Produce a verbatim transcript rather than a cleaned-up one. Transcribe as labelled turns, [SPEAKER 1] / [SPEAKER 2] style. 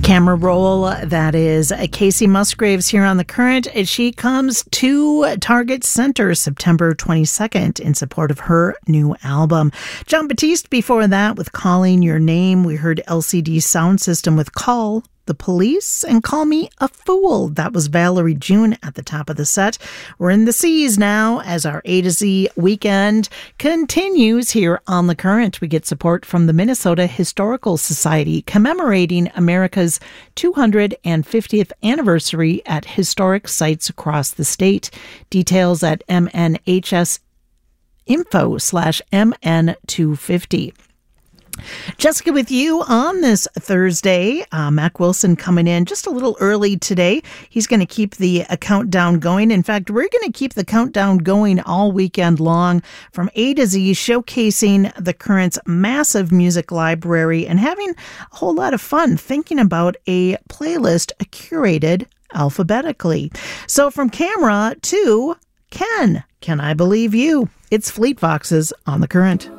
[SPEAKER 1] Camera roll, that is Casey Musgraves here on The Current. She comes to Target Center September twenty-second in support of her new album. Jon Batiste before that with Calling Your Name. We heard L C D Sound System with Call the Police and Call Me a Fool. That was Valerie June at the top of the set. We're in the C's now as our A to Z weekend continues here on The Current. We get support from the Minnesota Historical Society commemorating America's two hundred fiftieth anniversary at historic sites across the state. Details at M N H S info slash M N two fifty. Jessica with you on this Thursday. Uh, Mac Wilson coming in just a little early today. He's going to keep the uh, countdown going. In fact, we're going to keep the countdown going all weekend long from A to Z, showcasing The Current's massive music library and having a whole lot of fun thinking about a playlist curated alphabetically. So from camera to Ken, Can I Believe You? It's Fleet Foxes on The Current.